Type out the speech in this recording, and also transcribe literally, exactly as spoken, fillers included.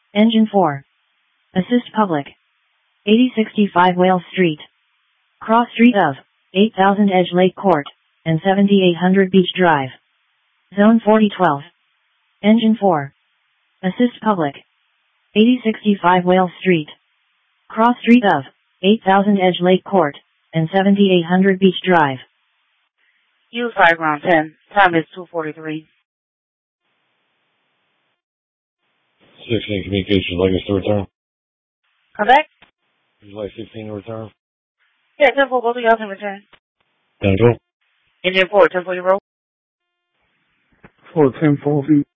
Engine four. Assist public. eighty sixty-five Wales Street. Cross street of eight thousand Edge Lake Court and seventy-eight hundred Beach Drive. Zone forty twelve. Engine four. Assist public. eighty sixty-five Wales Street. Cross street of eight thousand Edge Lake Court and seventy-eight hundred Beach Drive. Use high ground ten. Time is two forty-three. sixteen communications, like us to return. Come back? Would you like sixteen to return? Yeah, ten four, both of y'all can return. ten four. Engine four, ten four, you roll. For ten four feet.